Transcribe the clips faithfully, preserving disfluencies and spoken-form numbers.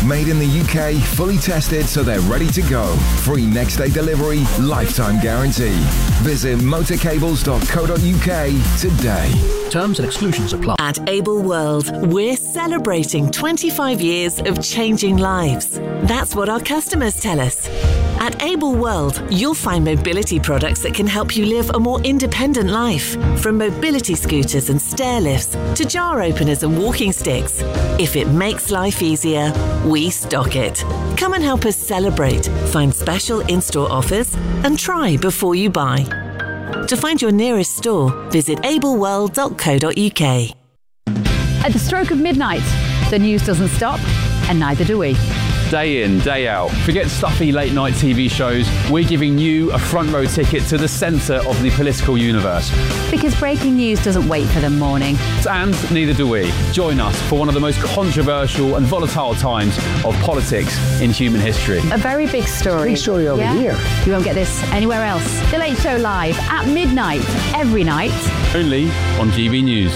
Made in the U K, fully tested so they're ready to go. Free next day delivery, lifetime guarantee. Visit motorcables dot co dot U K today. Terms and exclusions apply. At Able World, we're celebrating twenty-five years of changing lives. That's what our customers tell us. At Able World, you'll find mobility products that can help you live a more independent life. From mobility scooters and stair lifts to jar openers and walking sticks. If it makes life easier, we stock it. Come and help us celebrate, find special in-store offers, and try before you buy. To find your nearest store, visit able world dot co dot U K. At the stroke of midnight, the news doesn't stop, and neither do we. Day in, day out. Forget stuffy late night T V shows. We're giving you a front row ticket to the centre of the political universe. Because breaking news doesn't wait for the morning. And neither do we. Join us for one of the most controversial and volatile times of politics in human history. A very big story. Big story over yeah? here. You won't get this anywhere else. The Late Show live at midnight, every night. Only on G B News.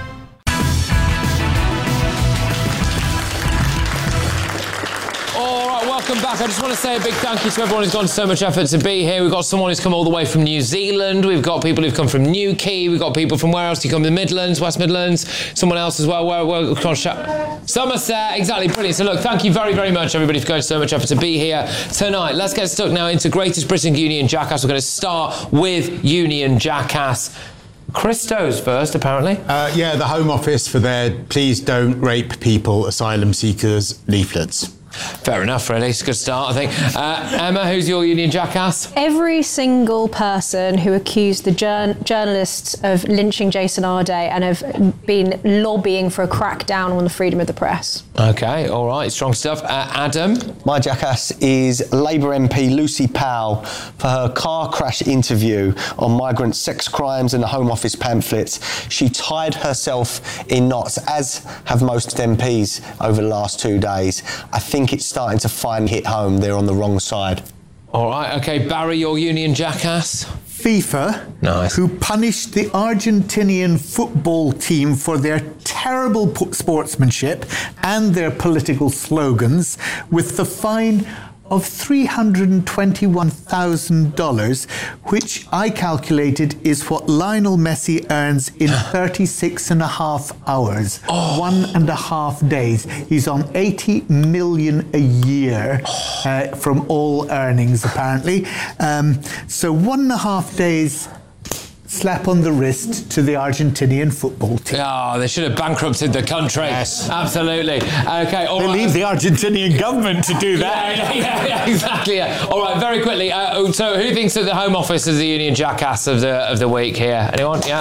Welcome back. I just want to say a big thank you to everyone who's gone to so much effort to be here. We've got someone who's come all the way from New Zealand. We've got people who've come from Newquay. We've got people from where else? You come from the Midlands, West Midlands. Someone else as well. Where? where Somerset. Exactly. Brilliant. So look, thank you very, very much, everybody, for going to so much effort to be here tonight. Let's get stuck now into Greatest Britain Union Jackass. We're going to start with Union Jackass. Christo's first, apparently. Uh, yeah, the Home Office for their Please Don't Rape People Asylum Seekers leaflets. Fair enough, really. It's a good start, I think. Uh, Emma, who's your Union Jackass? Every single person who accused the jour- journalists of lynching Jason Arday and have been lobbying for a crackdown on the freedom of the press. OK, all right, strong stuff. Uh, Adam? My Jackass is Labour M P Lucy Powell for her car crash interview on migrant sex crimes and the Home Office pamphlets. She tied herself in knots, as have most M Ps over the last two days. I think it's starting to finally hit home. They're on the wrong side. All right, OK, Barry, your Union Jackass? FIFA, nice. Who punished the Argentinian football team for their terrible sportsmanship and their political slogans with the fine of three hundred twenty-one thousand dollars, which I calculated is what Lionel Messi earns in thirty-six and a half hours, oh. one and a half days. He's on eighty million a year uh, from all earnings, apparently. Um, so one and a half days slap on the wrist to the Argentinian football team. Oh, they should have bankrupted the country. Yes. Absolutely. OK, all they right. leave the Argentinian government to do that. Yeah, yeah, yeah, exactly. Yeah. All right, very quickly. Uh, so who thinks that the Home Office is the Union Jackass of the of the week here? Anyone? Yeah?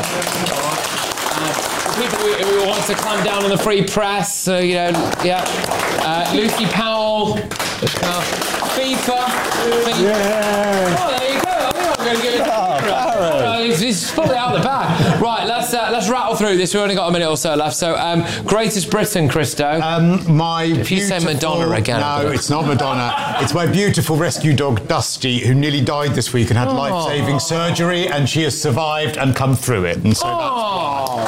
Uh, people who, who want to climb down on the free press, so, you know, yeah. Uh, Lucy Powell. Uh, FIFA. FIFA. Yeah. Oh, there you go. I think I'm going to give it to He's, he's pulled it out of the bag. Right, let's uh, let's rattle through this. We've only got a minute or so left. So, um, Greatest Britain, Christo. Um, my if you say Madonna again, no, it's not Madonna. It's my beautiful rescue dog Dusty, who nearly died this week and had oh. life-saving surgery, and she has survived and come through it. And so oh,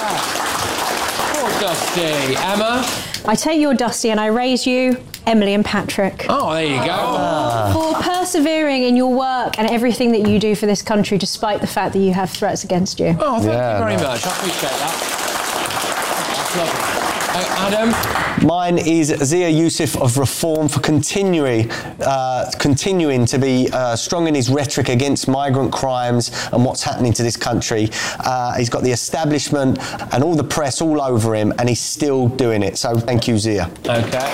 that's poor Dusty. Emma. I take your Dusty and I raise you, Emily and Patrick. Oh, there you go. Uh. For persevering in your work and everything that you do for this country, despite the fact that you have threats against you. Oh, thank yeah, you very no. much. I appreciate that. That's lovely. Uh, Adam? Mine is Zia Yusuf of Reform for continuing, uh, continuing to be uh, strong in his rhetoric against migrant crimes and what's happening to this country. Uh, he's got the establishment and all the press all over him, and he's still doing it. So thank you, Zia. Okay.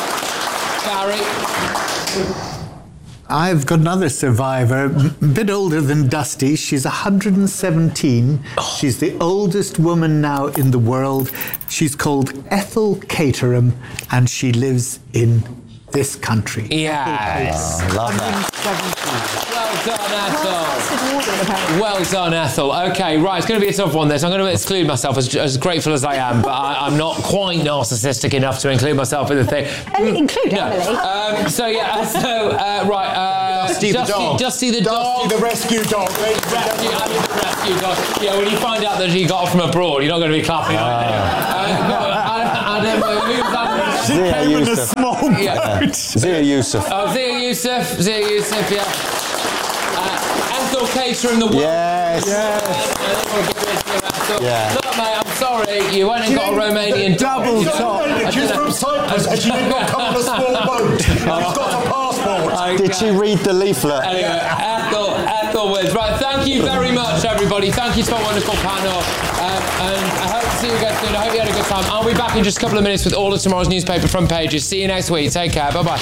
Barry? I've got another survivor, a bit older than Dusty. She's one hundred seventeen. Oh. She's the oldest woman now in the world. She's called Ethel Caterham, and she lives in this country. Yes. Oh, I love that. Well done, Ethel. Well done, Ethel. OK, right, it's going to be a tough one, this. I'm going to exclude myself, as, as grateful as I am, but I, I'm not quite narcissistic enough to include myself in the thing. Include no. Emily. Um, so, yeah, so, uh, right. Uh, Dusty, Dusty the dog. Dusty the dog. Dusty the rescue dog. Rescue, I mean, the rescue dog. Yeah, when you find out that he got off from abroad, you're not going to be clapping. Uh. Uh, Adam, who's that? She Zia came in a Yusuf. small boat. Yeah. Zia Yusuf. Oh, Zia Yusuf. Zia Yusuf, yeah. Uh, Ethel Cater in the world. Yes. Yeah. Look, mate, I'm sorry, you went and got a Romanian double top. She's from Cyprus and she did not come on a small boat. She's got a passport. Did she read the leaflet? Anyway, Ethel, Ethel Woods. Right, thank you very much, everybody. Thank you to our wonderful panel. Um, and I hope to see you again soon. I hope you had a good time. I'll be back in just a couple of minutes with all of tomorrow's newspaper front pages. See you next week. Take care. Bye-bye.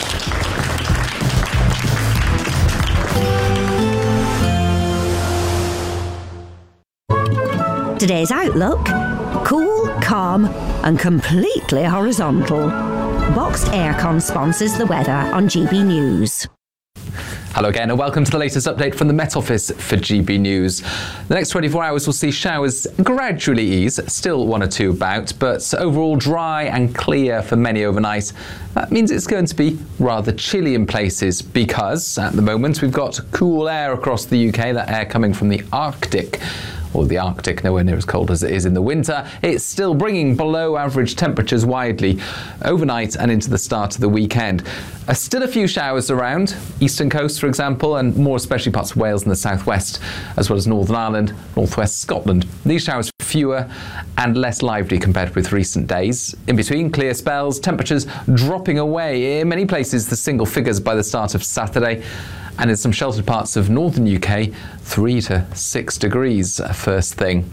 Today's outlook: cool, calm and completely horizontal. Boxed Aircon sponsors the weather on G B News. Hello again and welcome to the latest update from the Met Office for G B News. The next twenty-four hours will see showers gradually ease, still one or two about, but overall dry and clear for many overnight. That means it's going to be rather chilly in places because at the moment we've got cool air across the U K, that air coming from the Arctic. Or the Arctic, nowhere near as cold as it is in the winter. It's still bringing below average temperatures widely overnight and into the start of the weekend. Uh, still a few showers around, eastern coast for example, and more especially parts of Wales and the southwest, as well as Northern Ireland, northwest Scotland. These showers fewer and less lively compared with recent days. In between, clear spells, temperatures dropping away in many places the single figures by the start of Saturday. And in some sheltered parts of northern U K, three to six degrees first thing.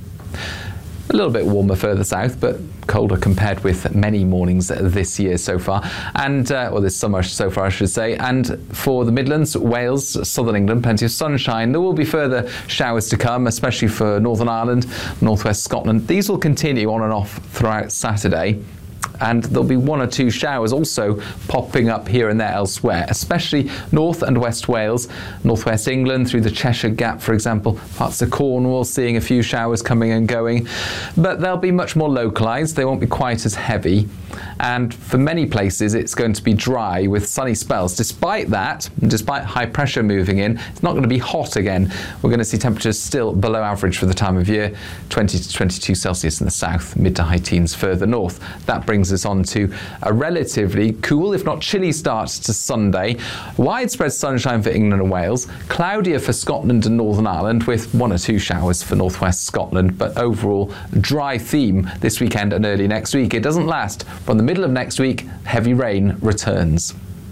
A little bit warmer further south, but colder compared with many mornings this year so far, and uh, or this summer so far, I should say. And for the Midlands, Wales, southern England, plenty of sunshine. There will be further showers to come, especially for Northern Ireland, northwest Scotland. These will continue on and off throughout Saturday. And there'll be one or two showers also popping up here and there elsewhere, especially North and West Wales, Northwest England through the Cheshire Gap, for example, parts of Cornwall seeing a few showers coming and going. But they'll be much more localised, they won't be quite as heavy. And for many places it's going to be dry with sunny spells. Despite that, despite high pressure moving in, it's not going to be hot again. We're going to see temperatures still below average for the time of year, twenty to twenty-two Celsius in the south, mid to high teens further north. That brings us on to a relatively cool, if not chilly start to Sunday. Widespread sunshine for England and Wales, cloudier for Scotland and Northern Ireland with one or two showers for northwest Scotland, but overall dry theme this weekend and early next week. It doesn't last. From the middle of next week, heavy rain returns.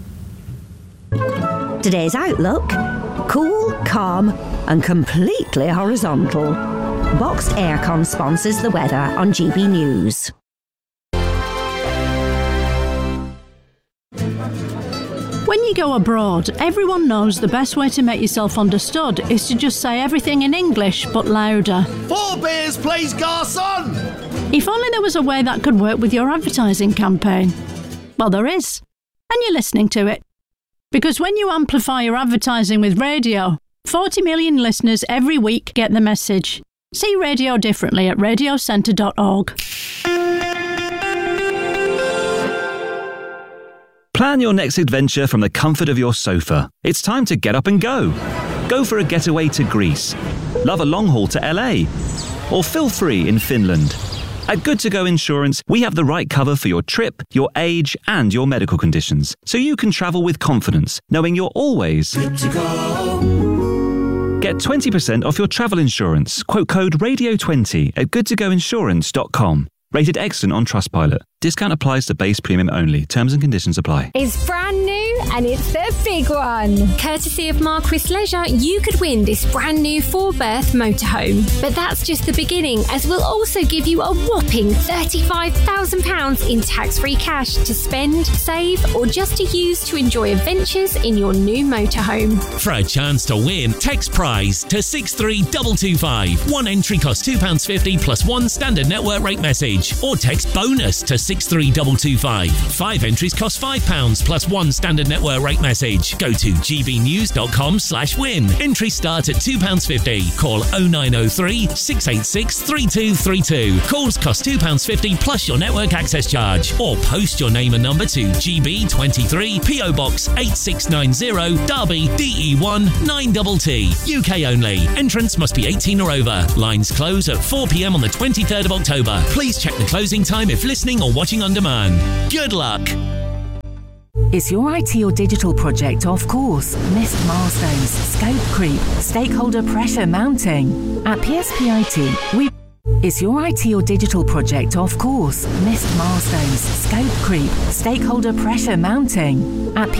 Today's outlook: cool, calm and completely horizontal. Boxed Aircon sponsors the weather on G B News. When you go abroad, everyone knows the best way to make yourself understood is to just say everything in English, but louder. Four beers, please, garçon! If only there was a way that could work with your advertising campaign. Well, there is. And you're listening to it. Because when you amplify your advertising with radio, forty million listeners every week get the message. See radio differently at radio centre dot org. Plan your next adventure from the comfort of your sofa. It's time to get up and go. Go for a getaway to Greece. Love a long haul to L A. Or feel free in Finland. At Good To Go Insurance, we have the right cover for your trip, your age, and your medical conditions, so you can travel with confidence, knowing you're always good to go. Get twenty percent off your travel insurance. Quote code radio twenty at good to go insurance dot com. Rated excellent on Trustpilot. Discount applies to base premium only. Terms and conditions apply. It's brand new and it's the big one. Courtesy of Marquis Leisure, you could win this brand new four-berth motorhome. But that's just the beginning, as we'll also give you a whopping thirty-five thousand pounds in tax-free cash to spend, save, or just to use to enjoy adventures in your new motorhome. For a chance to win, text prize to six three two two five. One entry costs two pounds fifty plus one standard network rate message. Or text bonus to six three two two five. Five entries cost five pounds plus one standard network network rate message. Go to gbnews.com slash win. Entry start at two pounds fifty. Call oh nine oh three, six eight six, three two three two. Calls cost two pounds fifty plus your network access charge. Or post your name and number to G B twenty-three, P O Box eight six nine zero, Derby, D E one nine T T. U K only. Entrance must be eighteen or over. Lines close at four p m on the twenty-third of October. Please check the closing time if listening or watching on demand. Good luck. Is your I T or digital project off course? Missed milestones, scope creep, stakeholder pressure mounting? At P S P I T, we... Is your I T or digital project off course? Missed milestones, scope creep, stakeholder pressure mounting? At